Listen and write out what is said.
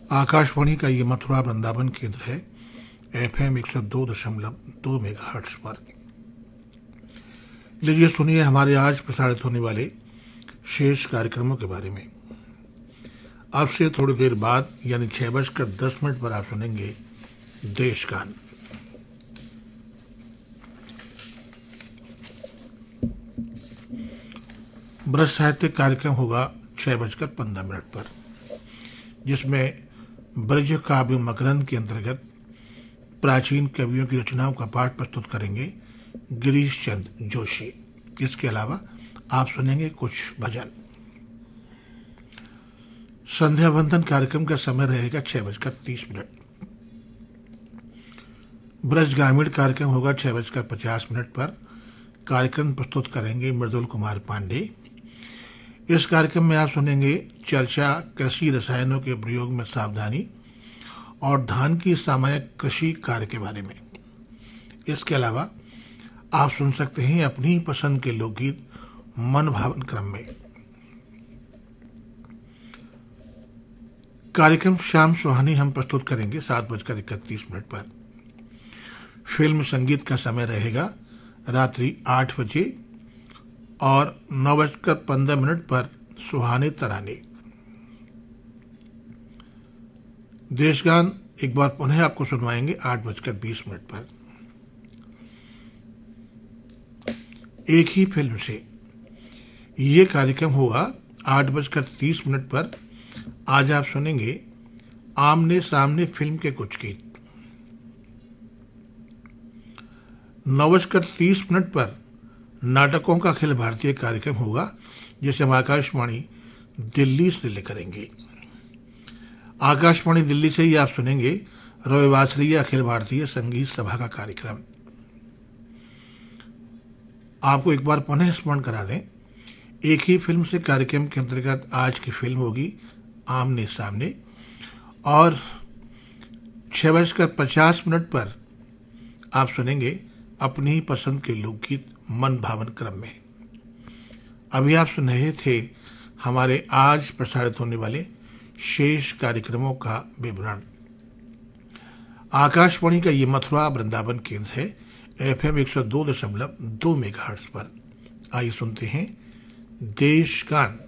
आकाशवाणी का ये मथुरा वृंदावन केंद्र है FM 102.2 मेगाहर्ट्ज पर। लीजिए सुनिए हमारे आज प्रसारित होने वाले शेष कार्यक्रमों के बारे में। अब से थोड़ी देर बाद यानी 6:10 पर आप सुनेंगे देशगान। ब्रज साहित्यिक कार्यक्रम होगा 6:15 पर, जिसमें ब्रज काव्य मकरंद के अंतर्गत प्राचीन कवियों की रचनाओं का पाठ प्रस्तुत करेंगे गिरीश चंद्र जोशी। इसके अलावा आप सुनेंगे कुछ भजन। संध्या वंदन कार्यक्रम का समय रहेगा 6:30। ब्रज ग्रामीण कार्यक्रम होगा 6:50 पर। कार्यक्रम प्रस्तुत करेंगे मृदुल कुमार पांडे। इस कार्यक्रम में आप सुनेंगे चर्चा कृषि रसायनों के प्रयोग में सावधानी और धान की सामायिक कृषि कार्य के बारे में। इसके अलावा आप सुन सकते हैं अपनी पसंद के लोकगीत मन भावन क्रम में। कार्यक्रम शाम सुहानी हम प्रस्तुत करेंगे 7:31 पर। फिल्म संगीत का समय रहेगा रात्रि 8 बजे और 9:15 पर सुहाने तराने। देशगान एक बार पुनः आपको सुनवाएंगे 8:20 पर। एक ही फिल्म से ये कार्यक्रम होगा 8:30 पर। आज आप सुनेंगे आमने सामने फिल्म के कुछ गीत। 9:30 पर नाटकों का अखिल भारतीय कार्यक्रम होगा, जिसे हम आकाशवाणी दिल्ली से रिले करेंगे। आकाशवाणी दिल्ली से ही आप सुनेंगे रविवासरीय अखिल भारतीय संगीत सभा का कार्यक्रम। आपको एक बार पुनः स्मरण करा दें, एक ही फिल्म से कार्यक्रम के अंतर्गत आज की फिल्म होगी आमने सामने और 6:50 पर आप सुनेंगे अपनी ही पसंद के लोकगीत मन भावन क्रम में। अभी आप सुन रहे थे हमारे आज प्रसारित होने वाले शेष कार्यक्रमों का विवरण। आकाशवाणी का ये मथुरा वृंदावन केंद्र है FM 102.2 मेगाहर्ट्ज पर। आइए सुनते हैं देशगान।